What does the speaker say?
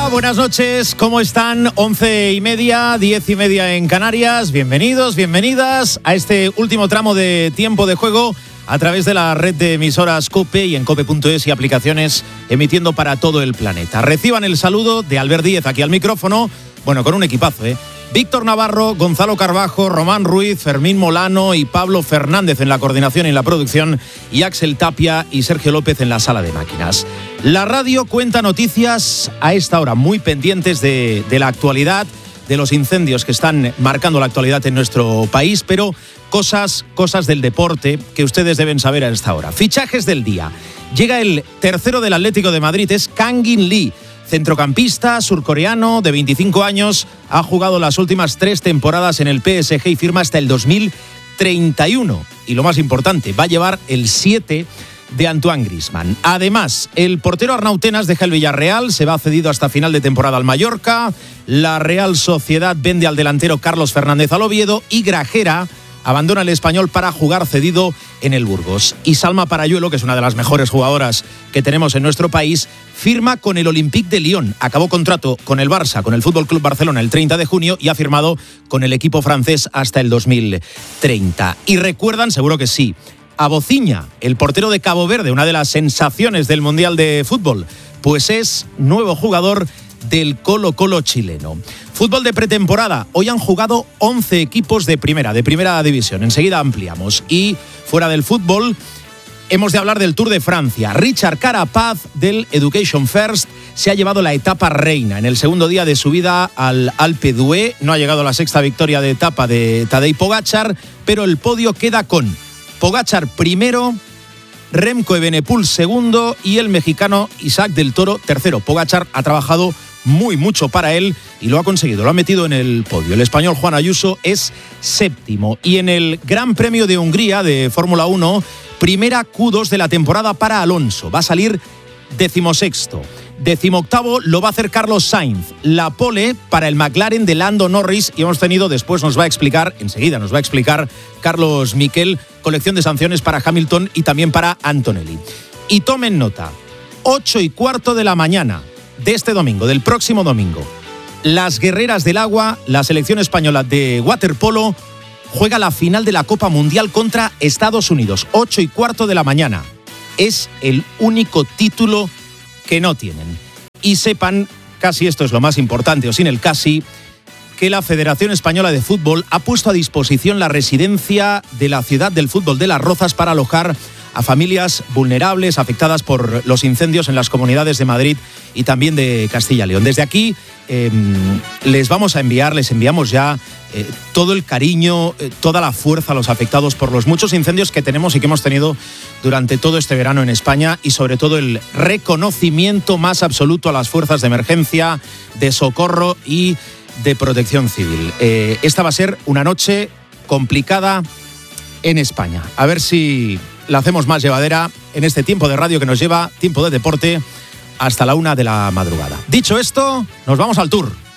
Hola, buenas noches, ¿cómo están? 11:30, 10:30 en Canarias. Bienvenidos, bienvenidas a este último tramo de tiempo de juego a través de la red de emisoras COPE y en cope.es y aplicaciones emitiendo para todo el planeta. Reciban el saludo de Albert Díez aquí al micrófono, bueno, con un equipazo, Víctor Navarro, Gonzalo Carbajo, Román Ruiz, Fermín Molano y Pablo Fernández en la coordinación y en la producción y Axel Tapia y Sergio López en la sala de máquinas. La radio cuenta noticias a esta hora, muy pendientes de la actualidad, de los incendios que están marcando la actualidad en nuestro país, pero cosas del deporte que ustedes deben saber a esta hora. Fichajes del día. Llega el tercero del Atlético de Madrid, es Kangin Lee. Centrocampista surcoreano de 25 años, ha jugado las últimas 3 temporadas en el PSG y firma hasta el 2031. Y lo más importante, va a llevar el 7 de Antoine Griezmann. Además, el portero Arnautenas deja el Villarreal, se va cedido hasta final de temporada al Mallorca. La Real Sociedad vende al delantero Carlos Fernández al Oviedo y Grajera abandona el Español para jugar cedido en el Burgos. Y Salma Parayuelo, que es una de las mejores jugadoras que tenemos en nuestro país, firma con el Olympique de Lyon. Acabó contrato con el Barça, con el Fútbol Club Barcelona el 30 de junio y ha firmado con el equipo francés hasta el 2030. Y recuerdan, seguro que sí, a Bociña, el portero de Cabo Verde, una de las sensaciones del Mundial de Fútbol, pues es nuevo jugador del Colo-Colo chileno. Fútbol de pretemporada. Hoy han jugado 11 equipos de primera división. Enseguida ampliamos. Y fuera del fútbol, hemos de hablar del Tour de Francia. Richard Carapaz del Education First se ha llevado la etapa reina en el segundo día de subida al Alpe d'Huez. No ha llegado a la sexta victoria de etapa de Tadej Pogačar, pero el podio queda con Pogačar primero, Remco Evenepoel segundo y el mexicano Isaac del Toro tercero. Pogačar ha trabajado mucho para él y lo ha conseguido, lo ha metido en el podio. El español Juan Ayuso es séptimo. Y en el Gran Premio de Hungría de Fórmula 1, primera Q2 de la temporada para Alonso. Va a salir 16º. 18º lo va a hacer Carlos Sainz. La pole para el McLaren de Lando Norris. Y hemos tenido, enseguida nos va a explicar Carlos Miquel, colección de sanciones para Hamilton y también para Antonelli. Y tomen nota, 8:15 de la mañana de este domingo, del próximo domingo, las guerreras del agua, la selección española de waterpolo, juega la final de la Copa Mundial contra Estados Unidos. 8:15 de la mañana. Es el único título que no tienen. Y sepan, casi esto es lo más importante, o sin el casi, que la Federación Española de Fútbol ha puesto a disposición la residencia de la Ciudad del Fútbol de Las Rozas para alojar a familias vulnerables afectadas por los incendios en las comunidades de Madrid y también de Castilla y León. Desde aquí les enviamos ya todo el cariño, toda la fuerza a los afectados por los muchos incendios que tenemos y que hemos tenido durante todo este verano en España, y sobre todo el reconocimiento más absoluto a las fuerzas de emergencia, de socorro y de protección civil. Esta va a ser una noche complicada en España. A ver si la hacemos más llevadera en este tiempo de radio que nos lleva, tiempo de deporte, hasta la 1 de la madrugada. Dicho esto, nos vamos al Tour.